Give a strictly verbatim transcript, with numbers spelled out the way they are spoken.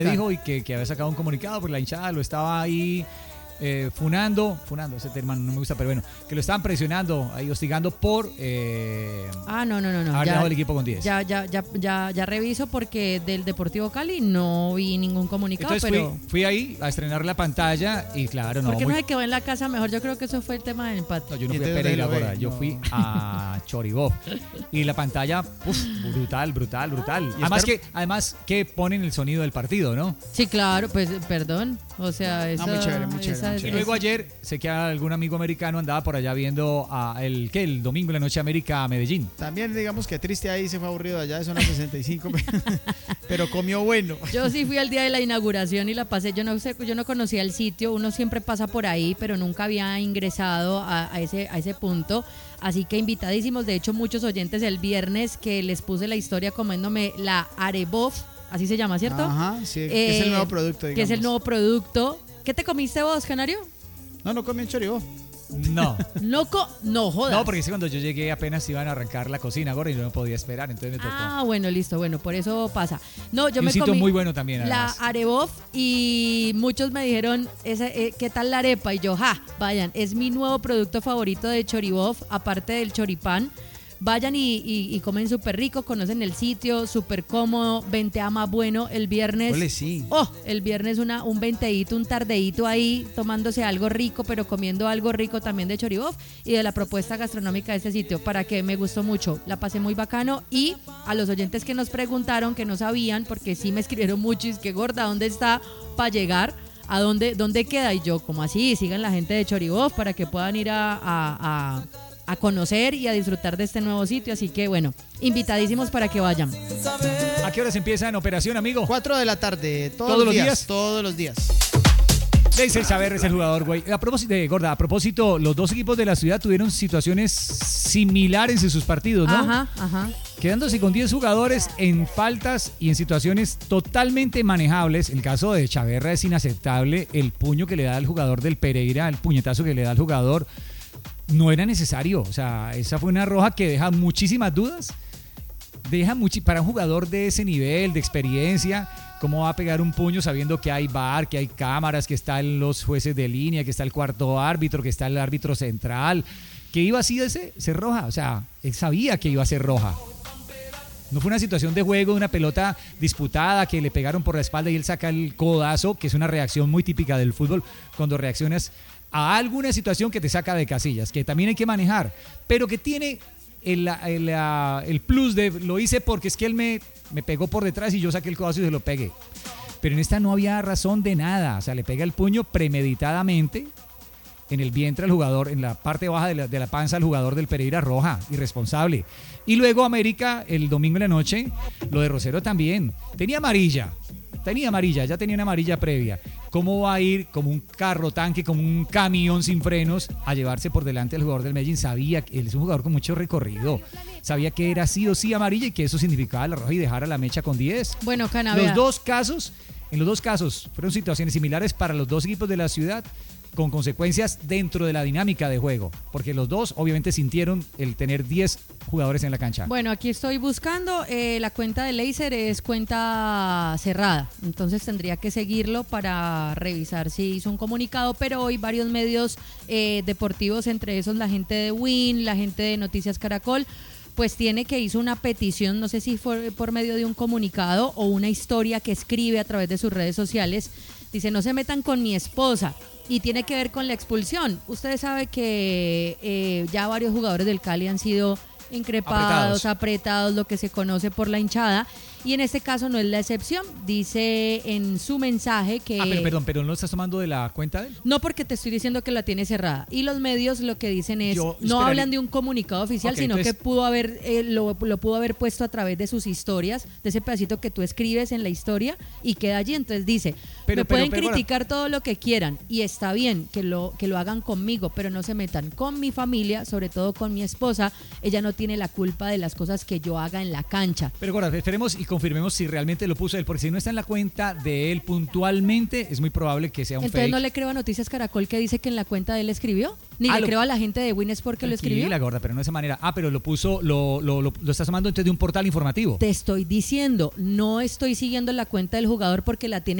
dijo y que, que había sacado un comunicado porque la hinchada lo estaba ahí eh, funando, funando, ese término no me gusta, pero bueno, que lo estaban presionando, ahí hostigando por eh, ah, no, no, no, no. haber Ya, dejado el equipo con diez. Ya, ya, ya, ya, ya reviso porque del Deportivo Cali no vi ningún comunicado, Entonces pero... fui, fui ahí a estrenar la pantalla y claro, no. ¿Por qué muy... no se quedó en la casa mejor? Yo creo que eso fue el tema del empate. No, yo no fui a Pereira, gorda, yo fui a Choribó. Y la pantalla, uf, brutal, brutal, brutal. Además que, además que ponen el sonido del partido, ¿no? Sí, claro, pues perdón. O sea, eso... No, muy chévere, muy chévere, esa, muy Y chévere. luego ayer, sé que algún amigo americano andaba por allá viendo a el, ¿qué? El domingo en la noche América a Medellín. También digamos que triste ahí, se fue aburrido allá de zona sesenta y cinco, pero comió bueno. Yo sí fui al día de la inauguración y la pasé. Yo no sé, yo no conocía el sitio. Uno siempre pasa por ahí, pero nunca había ingresado a, a ese a ese punto. Así que invitadísimos. De hecho, muchos oyentes el viernes que les puse la historia comiéndome la Arebof, así se llama, ¿cierto? Ajá, sí, que es el nuevo producto, digamos. Que es el nuevo producto. ¿Qué te comiste vos, Canario? No, no comí en Choribó. No. Loco, no jodas. No, porque es que cuando yo llegué apenas iban a arrancar la cocina, gorda, y yo no podía esperar, entonces me tocó. Ah, bueno, listo, bueno, por eso pasa. No, yo Y un me sitio comí muy bueno también, la además. Arebof y muchos me dijeron, esa, eh, ¿qué tal la arepa? Y yo, ja, vayan, es mi nuevo producto favorito de Choribof, aparte del choripán. Vayan y, y, y comen súper rico, conocen el sitio, súper cómodo, venteama bueno el viernes. Ole, sí. Oh, el viernes una, un venteíto, un tardeíto ahí, tomándose algo rico, pero comiendo algo rico también de Choribof y de la propuesta gastronómica de este sitio, para que me gustó mucho, la pasé muy bacano. Y a los oyentes que nos preguntaron, que no sabían, porque sí me escribieron mucho, y es que gorda, ¿dónde está para llegar? ¿A dónde, dónde queda? Y yo, como así, sigan la gente de Choribof para que puedan ir a... a, a a conocer y a disfrutar de este nuevo sitio, así que bueno, invitadísimos para que vayan. ¿A qué horas empieza en operación, amigo? Cuatro de la tarde, todos, ¿Todos los días, días? Todos los días. Deisel Saber es el jugador, güey. A propósito, de, gorda, a propósito, los dos equipos de la ciudad tuvieron situaciones similares en sus partidos, ¿no? Ajá, ajá. Quedándose con diez jugadores en faltas y en situaciones totalmente manejables. El caso de Chaverra es inaceptable. El puño que le da al jugador del Pereira, el puñetazo que le da al jugador, no era necesario. O sea, esa fue una roja que deja muchísimas dudas. Deja muchi- para un jugador de ese nivel, de experiencia, ¿cómo va a pegar un puño sabiendo que hay V A R, que hay cámaras, que están los jueces de línea, que está el cuarto árbitro, que está el árbitro central? Que iba así de ser, ser roja. O sea, él sabía que iba a ser roja. No fue una situación de juego, una pelota disputada que le pegaron por la espalda y él saca el codazo, que es una reacción muy típica del fútbol cuando reaccionas a alguna situación que te saca de casillas, que también hay que manejar, pero que tiene el, el, el plus de lo hice porque es que él me, me pegó por detrás y yo saqué el codazo y se lo pegué. Pero en esta no había razón de nada, o sea, le pega el puño premeditadamente en el vientre al jugador, en la parte baja de la, de la panza al jugador del Pereira, roja, irresponsable. Y luego América, el domingo en la noche, lo de Rosero también, tenía amarilla. Tenía amarilla, ya tenía una amarilla previa. ¿Cómo va a ir como un carro tanque, como un camión sin frenos a llevarse por delante al jugador del Medellín? Sabía que él es un jugador con mucho recorrido. Sabía que era sí o sí amarilla y que eso significaba la roja y dejar a la mecha con diez. Bueno, Canavea. Los dos casos, en los dos casos fueron situaciones similares para los dos equipos de la ciudad, con consecuencias dentro de la dinámica de juego, porque los dos obviamente sintieron el tener diez jugadores en la cancha. Bueno, aquí estoy buscando, eh, la cuenta de Laser es cuenta cerrada, entonces tendría que seguirlo para revisar si hizo un comunicado, pero hoy varios medios eh, deportivos, entre esos la gente de Win, la gente de Noticias Caracol, pues tiene que hizo una petición, no sé si fue por medio de un comunicado o una historia que escribe a través de sus redes sociales, dice: no se metan con mi esposa. Y tiene que ver con la expulsión. Ustedes saben que eh, ya varios jugadores del Cali han sido increpados, apretados. apretados, lo que se conoce por la hinchada. Y en este caso no es la excepción. Dice en su mensaje que... Ah, pero perdón, pero ¿no estás tomando de la cuenta de él? No, porque te estoy diciendo que la tiene cerrada. Y los medios lo que dicen es, Yo, no espérale. hablan de un comunicado oficial, Okay, sino entonces... que pudo haber eh, lo, lo pudo haber puesto a través de sus historias, de ese pedacito que tú escribes en la historia y queda allí. Entonces dice, pero, me pueden pero, pero, criticar todo lo que quieran y está bien que lo, que lo hagan conmigo, pero no se metan con mi familia, sobre todo con mi esposa. Ella no tiene la culpa de las cosas que yo haga en la cancha. Pero ahora esperemos y confirmemos si realmente lo puso él, porque si no está en la cuenta de él puntualmente, es muy probable que sea un Entonces fake. no le creo a Noticias Caracol que dice que en la cuenta de él escribió, ni Ah, le lo- creo a la gente de Winsport que lo escribió. La gorda, pero no de esa manera. Ah, pero lo puso, lo, lo, lo, lo estás tomando entonces de un portal informativo. Te estoy diciendo, no estoy siguiendo la cuenta del jugador porque la tiene